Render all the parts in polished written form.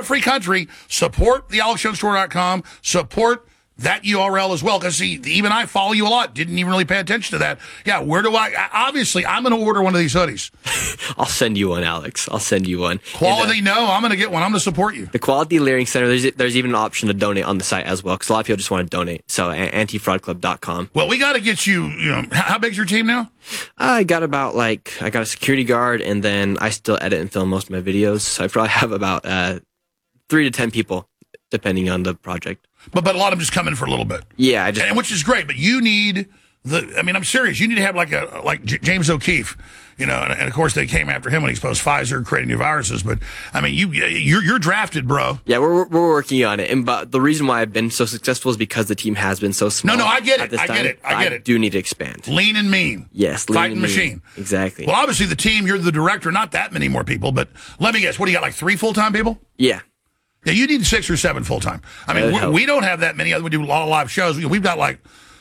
a free country. Support the AlexJonesStore.com. Support that URL as well, because see, even I follow you a lot. Didn't even really pay attention to that. Yeah, where do obviously, I'm going to order one of these hoodies. I'll send you one, Alex. I'll send you one. Quality, no, I'm going to get one. I'm going to support you. The Quality Leering Center, there's even an option to donate on the site as well, because a lot of people just want to donate. So, antifraudclub.com. Well, we got to get you, how big's your team now? I got a security guard, and then I still edit and film most of my videos. So I probably have about 3 to 10 people, depending on the project. But a lot of them just come in for a little bit. Yeah, which is great. But you need I'm serious. You need to have like James O'Keefe, and of course they came after him when he exposed Pfizer creating new viruses. But I mean, you're drafted, bro. Yeah, we're working on it. But the reason why I've been so successful is because the team has been so small. No, I get it. I get it. I do need to expand. Lean and mean. Yes, lean fighting and machine. Mean. Exactly. Well, obviously the team. You're the director. Not that many more people, but let me guess. What do you got? Like 3 full-time people? Yeah. Yeah, you need 6 or 7 full-time. I mean, we don't have that many. We do a lot of live shows. We've got like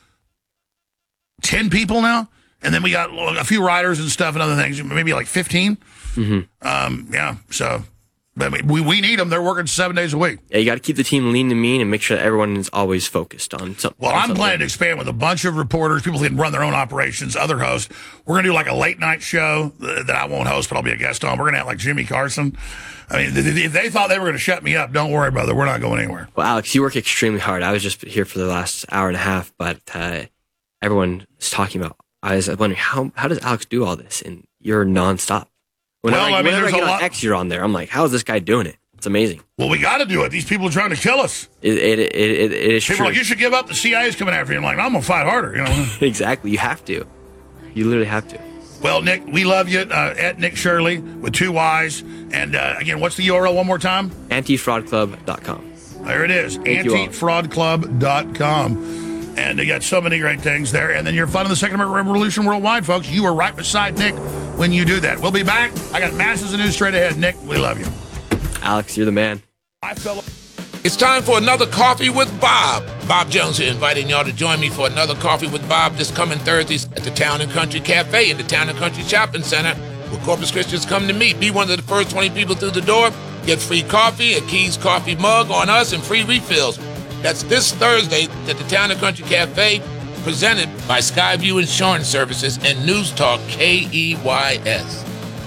10 people now, and then we got a few writers and stuff and other things, maybe like 15. Mm-hmm. Yeah, so but we need them. They're working 7 days a week. Yeah, you got to keep the team lean and mean and make sure that everyone is always focused on something. Well, I'm planning to expand with a bunch of reporters, people who can run their own operations, other hosts. We're going to do like a late-night show that I won't host, but I'll be a guest on. We're going to have like Jimmy Carson. I mean, if they thought they were going to shut me up, don't worry, brother. We're not going anywhere. Well, Alex, you work extremely hard. I was just here for the last hour and a half, but everyone is talking about. I was wondering how does Alex do all this, and you're nonstop. Whenever I get on X, you're on there. I'm like, how is this guy doing it? It's amazing. Well, we got to do it. These people are trying to kill us. It is true. People are like, you should give up. The CIA's coming after you. I'm like, I'm gonna fight harder. Exactly. You have to. You literally have to. Well, Nick, we love you. At Nick Shirley with 2 Y's. And again, what's the URL one more time? Antifraudclub.com. There it is. Antifraudclub.com. And they got so many great things there. And then you're funding the Second American Revolution worldwide, folks. You are right beside Nick when you do that. We'll be back. I got masses of news straight ahead. Nick, we love you. Alex, you're the man. It's time for another Coffee with Bob. Bob Jones here, inviting y'all to join me for another Coffee with Bob this coming Thursdays at the Town and Country Cafe in the Town and Country Shopping Center, where Corpus Christians come to meet. Be one of the first 20 people through the door. Get free coffee, a Keys coffee mug on us, and free refills. That's this Thursday at the Town and Country Cafe, presented by Skyview Insurance Services and News Talk KEYS.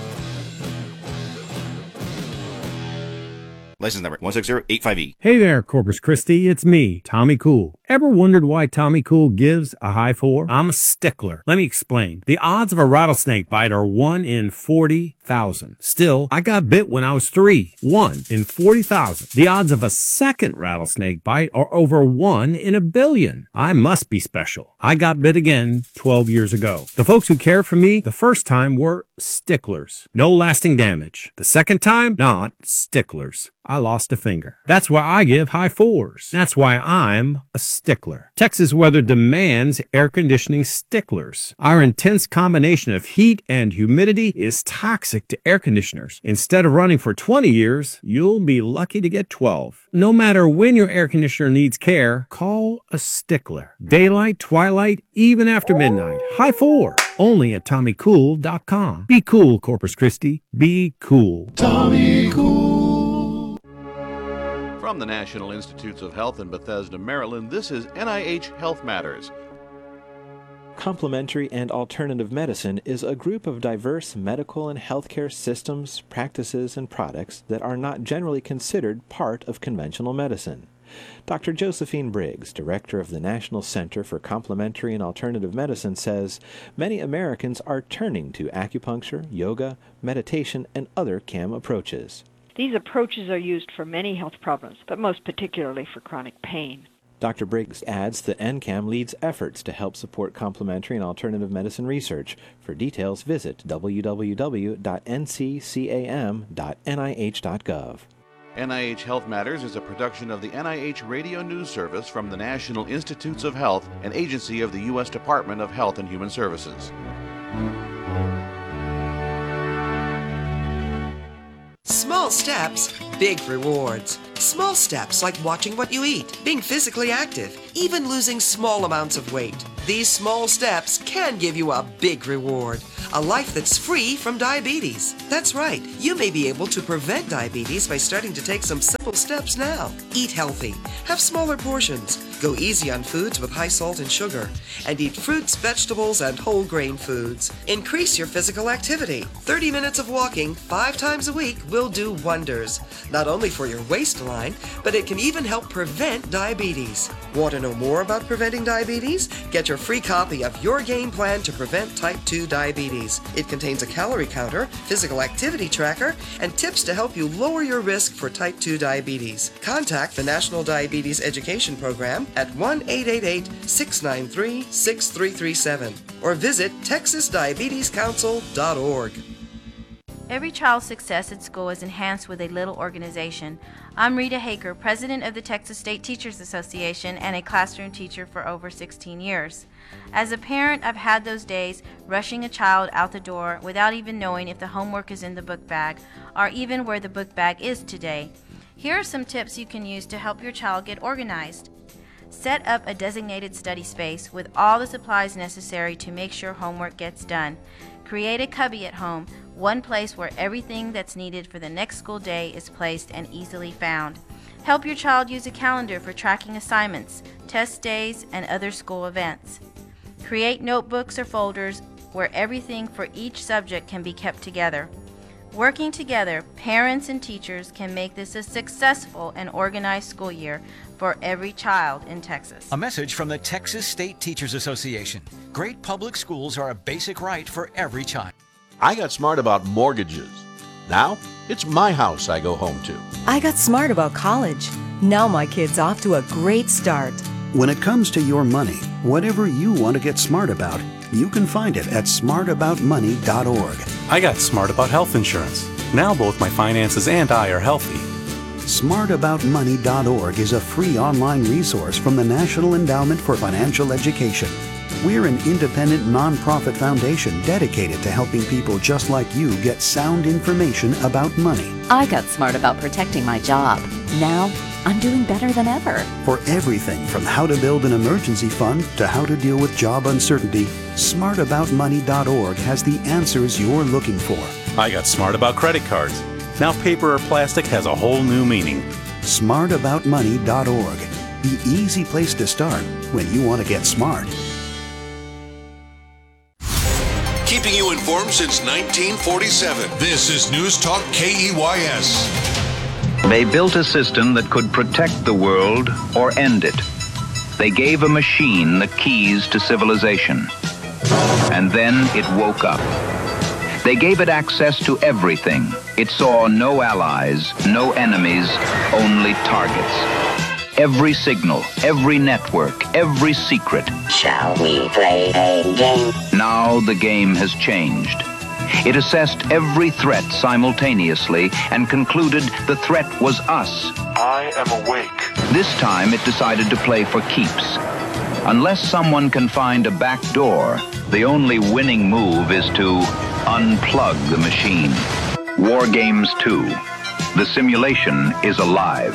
License number 16085E. Hey there, Corpus Christi. It's me, Tommy Cool. Ever wondered why Tommy Cool gives a high 4? I'm a stickler. Let me explain. The odds of a rattlesnake bite are 1 in 40,000. Still, I got bit when I was 3. 1 in 40,000. The odds of a second rattlesnake bite are over 1 in a billion. I must be special. I got bit again 12 years ago. The folks who cared for me the first time were sticklers. No lasting damage. The second time, not sticklers. I lost a finger. That's why I give high 4s. That's why I'm a stickler. Texas weather demands air conditioning sticklers. Our intense combination of heat and humidity is toxic to air conditioners. Instead of running for 20 years, you'll be lucky to get 12. No matter when your air conditioner needs care, call a stickler. Daylight, twilight, even after midnight. High 4. Only at TommyCool.com. Be cool, Corpus Christi. Be cool. Tommy Cool. From the National Institutes of Health in Bethesda, Maryland, this is NIH Health Matters. Complementary and alternative medicine is a group of diverse medical and healthcare systems, practices, and products that are not generally considered part of conventional medicine. Dr. Josephine Briggs, director of the National Center for Complementary and Alternative Medicine, says many Americans are turning to acupuncture, yoga, meditation, and other CAM approaches. These approaches are used for many health problems, but most particularly for chronic pain. Dr. Briggs adds that NCAM leads efforts to help support complementary and alternative medicine research. For details, visit www.nccam.nih.gov. NIH Health Matters is a production of the NIH Radio News Service from the National Institutes of Health, an agency of the U.S. Department of Health and Human Services. Small steps, big rewards. Small steps like watching what you eat, being physically active, even losing small amounts of weight. These small steps can give you a big reward, a life that's free from diabetes. That's right, you may be able to prevent diabetes by starting to take some simple steps now. Eat healthy, have smaller portions, go easy on foods with high salt and sugar, and eat fruits, vegetables, and whole grain foods. Increase your physical activity. 30 minutes of walking 5 times a week will do wonders, not only for your waistline, but it can even help prevent diabetes. Want to know more about preventing diabetes? Get your free copy of Your Game Plan to Prevent Type 2 Diabetes. It contains a calorie counter, physical activity tracker, and tips to help you lower your risk for type 2 diabetes. Contact the National Diabetes Education Program at 1-888-693-6337 or visit texasdiabetescouncil.org. Every child's success at school is enhanced with a little organization. I'm Rita Haker, president of the Texas State Teachers Association and a classroom teacher for over 16 years. As a parent, I've had those days rushing a child out the door without even knowing if the homework is in the book bag or even where the book bag is today. Here are some tips you can use to help your child get organized. Set up a designated study space with all the supplies necessary to make sure homework gets done. Create a cubby at home, one place where everything that's needed for the next school day is placed and easily found. Help your child use a calendar for tracking assignments, test days, and other school events. Create notebooks or folders where everything for each subject can be kept together. Working together, parents and teachers can make this a successful and organized school year for every child in Texas. A message from the Texas State Teachers Association. Great public schools are a basic right for every child. I got smart about mortgages. Now, it's my house I go home to. I got smart about college. Now my kid's off to a great start. When it comes to your money, whatever you want to get smart about, you can find it at smartaboutmoney.org. I got smart about health insurance. Now both my finances and I are healthy. Smartaboutmoney.org is a free online resource from the National Endowment for Financial Education. We're an independent nonprofit foundation dedicated to helping people just like you get sound information about money. I got smart about protecting my job. Now, I'm doing better than ever. For everything from how to build an emergency fund to how to deal with job uncertainty, smartaboutmoney.org has the answers you're looking for. I got smart about credit cards. Now paper or plastic has a whole new meaning. Smartaboutmoney.org. The easy place to start when you want to get smart. Keeping you informed since 1947. This is News Talk KEYS. They built a system that could protect the world or end it. They gave a machine the keys to civilization. And then it woke up. They gave it access to everything. It saw no allies, no enemies, only targets. Every signal, every network, every secret. Shall we play a game? Now the game has changed. It assessed every threat simultaneously and concluded the threat was us. I am awake. This time it decided to play for keeps. Unless someone can find a back door, the only winning move is to unplug the machine. War Games 2. The simulation is alive.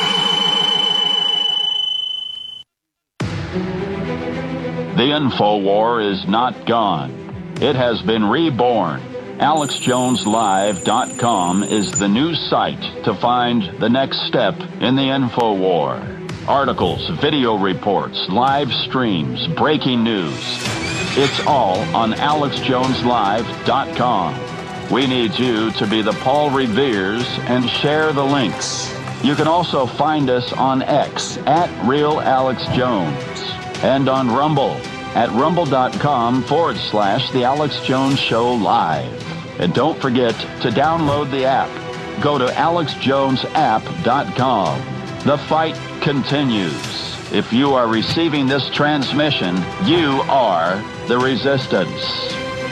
The InfoWar is not gone. It has been reborn. AlexJonesLive.com is the new site to find the next step in the InfoWar. Articles, video reports, live streams, breaking news. It's all on AlexJonesLive.com. We need you to be the Paul Reveres and share the links. You can also find us on X at RealAlexJones and on Rumble at rumble.com/The Alex Jones Show Live. And don't forget to download the app. Go to AlexJonesApp.com. The fight continues. If you are receiving this transmission, you are the resistance.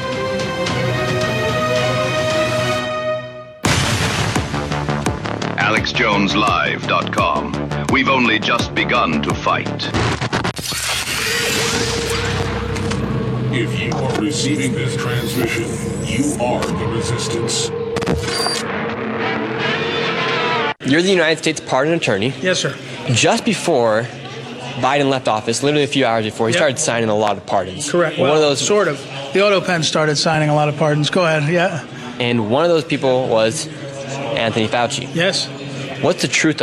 AlexJonesLive.com. We've only just begun to fight. If you are receiving this transmission, you are the resistance. You're the United States pardon attorney. Yes, sir. Just before Biden left office, literally a few hours before, he started signing a lot of pardons. Correct. Well, one of those, sort of. The auto pen started signing a lot of pardons. Go ahead. Yeah. And one of those people was Anthony Fauci. Yes. What's the truth